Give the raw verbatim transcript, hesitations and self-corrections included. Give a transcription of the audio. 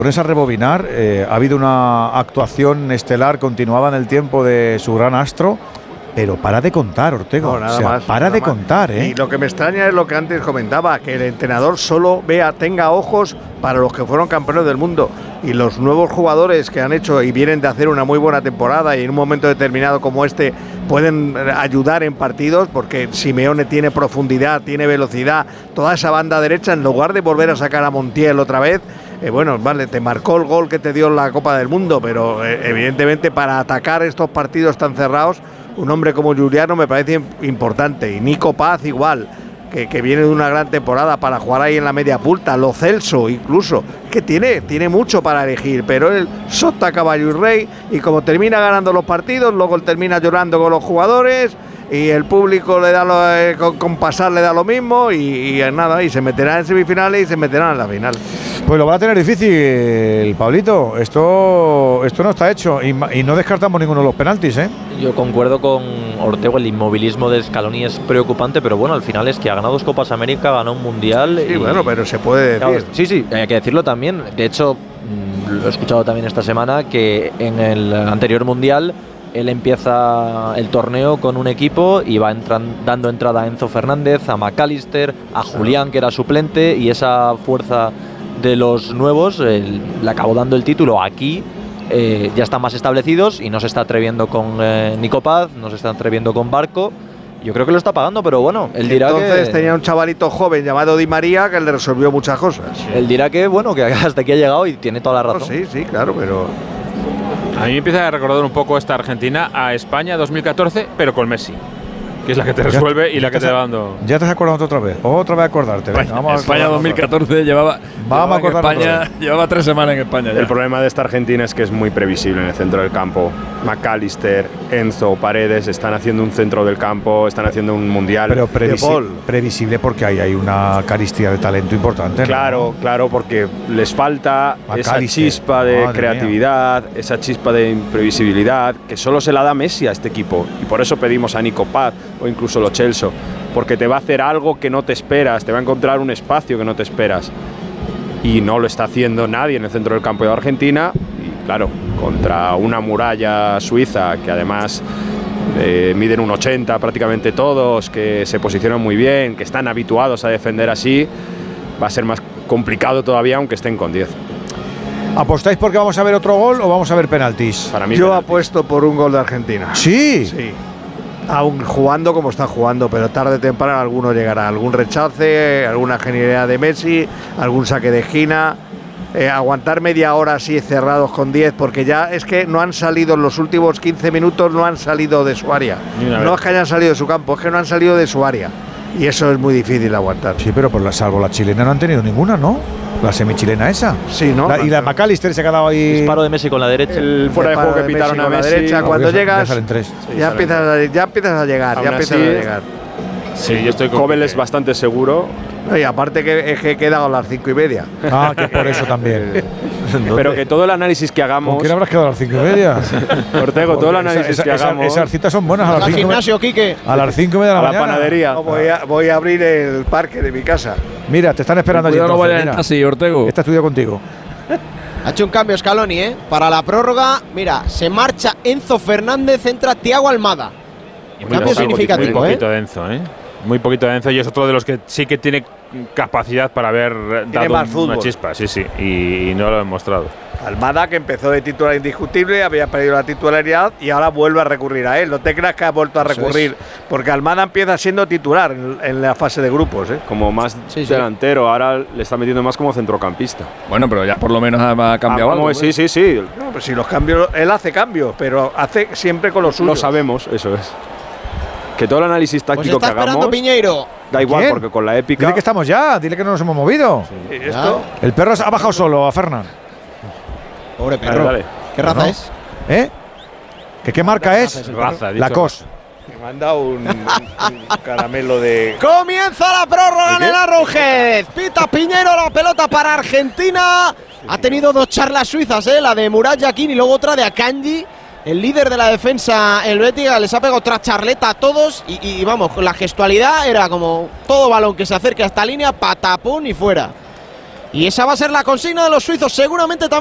pones a rebobinar, eh, ha habido una actuación estelar continuada en el tiempo de su gran astro, pero para de contar, Ortego. No, nada o sea, más. para nada de más. contar, ¿eh? Y lo que me extraña es lo que antes comentaba, que el entrenador solo vea, tenga ojos para los que fueron campeones del mundo. Y los nuevos jugadores que han hecho y vienen de hacer una muy buena temporada y en un momento determinado como este pueden ayudar en partidos, porque Simeone tiene profundidad, tiene velocidad, toda esa banda derecha, en lugar de volver a sacar a Montiel otra vez. Eh, bueno, vale, te marcó el gol que te dio en la Copa del Mundo, pero eh, evidentemente para atacar estos partidos tan cerrados, un hombre como Giuliano me parece importante. Y Nico Paz igual, que, que viene de una gran temporada para jugar ahí en la media punta. Lo Celso incluso, que tiene, tiene mucho para elegir, pero él sota caballo y rey, y como termina ganando los partidos, luego él termina llorando con los jugadores, y el público le da lo, eh, con, con pasar le da lo mismo, y, y nada, y se meterá en semifinales y se meterán en la final. Pues lo va a tener difícil, Pablito. Esto, esto no está hecho, y, y no descartamos ninguno de los penaltis, ¿eh? Yo concuerdo con Ortego, el inmovilismo de Scaloni es preocupante, pero bueno, al final es que ha ganado dos Copas América, ganó un Mundial. Sí, y, bueno, pero se puede decir. Claro, sí, sí, hay que decirlo también. De hecho, lo he escuchado también esta semana, que en el anterior Mundial él empieza el torneo con un equipo y va entran, dando entrada a Enzo Fernández, a McAllister, a Julián, que era suplente, y esa fuerza de los nuevos eh, le acabó dando el título aquí. Eh, ya están más establecidos y no se está atreviendo con eh, Nico Paz, no se está atreviendo con Barco. Yo creo que lo está pagando, pero bueno, él dirá Entonces que… tenía un chavalito joven llamado Di María que le resolvió muchas cosas. Él dirá que, bueno, que hasta aquí ha llegado y tiene toda la razón. No, sí, sí, claro, pero… A mí me empieza a recordar un poco esta Argentina a España dos mil catorce, pero con Messi, que es la que te resuelve ya, y la que te te va dando… Ya te has acordado otra vez, otra vez acordarte. Venga, España, vamos España a dos mil catorce llevaba, vamos a llevaba, acordar España, llevaba tres semanas en España. Ya. El problema de esta Argentina es que es muy previsible en el centro del campo. McAllister, Enzo, Paredes están haciendo un centro del campo, están haciendo un mundial. Pero previsi previsible porque hay, hay una caristía de talento importante, ¿no? Claro, claro, porque les falta esa chispa de Madre creatividad, mía. esa chispa de imprevisibilidad que solo se la da Messi a este equipo. Y por eso pedimos a Nico Paz o incluso Lo Celso, porque te va a hacer algo que no te esperas, te va a encontrar un espacio que no te esperas. Y no lo está haciendo nadie en el centro del campo de Argentina. Y claro, contra una muralla suiza que además eh, miden un ochenta prácticamente todos, que se posicionan muy bien, que están habituados a defender así, va a ser más complicado todavía aunque estén con diez. ¿Apostáis porque vamos a ver otro gol o vamos a ver penaltis? Para mí Yo penaltis. apuesto por un gol de Argentina. Sí. Sí. Aún jugando como está jugando, pero tarde o temprano alguno llegará. Algún rechace, alguna genialidad de Messi, algún saque de esquina. Eh, aguantar media hora así cerrados con diez, porque ya es que no han salido en los últimos quince minutos, no han salido de su área. No es que hayan salido de su campo, es que no han salido de su área. Y eso es muy difícil de aguantar. Sí, pero por la, salvo la chilena no han tenido ninguna, ¿no? La semichilena esa. Sí, ¿no? La, y la McAllister se ha quedado ahí. Disparo de Messi con la derecha. El fuera de juego que pitaron a Messi. La derecha, cuando ya, llegas, ya salen tres. Sí, ya, salen empiezas a, ya empiezas a llegar, Aún ya empiezas así, a llegar. Sí, yo estoy con Kobel Quique. es bastante seguro. No, y aparte que es que he quedado a las cinco y media. Ah, que por eso también. Pero que todo el análisis que ¿Con hagamos… quién habrás quedado a las cinco y media? Ortego, todo el Esa- análisis esa- que esa- hagamos… Esas citas son buenas a las Al cinco y gimnasio, Quique. A las cinco y media de la a la mañana. panadería. No, voy, a, voy a abrir el parque de mi casa. Mira, te están esperando allí. Cuidado, no entonces, vayas mira. así, Ortego. Esta estudia contigo. Ha hecho un cambio Scaloni, ¿eh? Para la prórroga, mira, se marcha Enzo Fernández, entra Thiago Almada. Y Cambio muy significativo, muy ¿eh? poquito de Enzo, ¿eh? Muy poquito de Enzo, y es otro de los que sí que tiene capacidad para haber dado más un- fútbol. una chispa, sí, sí, y, y no lo ha demostrado. Almada, que empezó de titular indiscutible, había perdido la titularidad y ahora vuelve a recurrir a él. No te creas que ha vuelto a Eso recurrir, porque Almada empieza siendo titular en, en la fase de grupos, ¿eh? Como más Sí, sí. delantero, ahora le está metiendo más como centrocampista. Bueno, pero ya por lo menos ha, ha cambiado Ah, algo. como- sí, sí, sí. No, pues si los cambios, él hace cambios, pero hace siempre con los suyos. Lo sabemos, eso es. Que todo el análisis Pues táctico está que esperando hagamos Piñeiro. da igual, ¿Quién? porque con la épica… Dile que estamos ya, dile que no nos hemos movido. Y esto, El perro ha bajado solo a Fernán. Pobre Dale, perro. dale. ¿Qué raza No. es? ¿Eh? ¿Que qué marca es? Raza, ha dicho Lacoste. me manda un, un caramelo de… Comienza la prórroga en el Arrowhead. Pita Piñero la pelota para Argentina. Ha tenido dos charlas suizas, ¿eh? La de Murat Yakin y luego otra de Akanji, el líder de la defensa helvética. Les ha pegado otra charleta a todos y, y vamos, la gestualidad era como todo balón que se acerque a esta línea, patapón y fuera. Y esa va a ser la consigna de los suizos, seguramente también.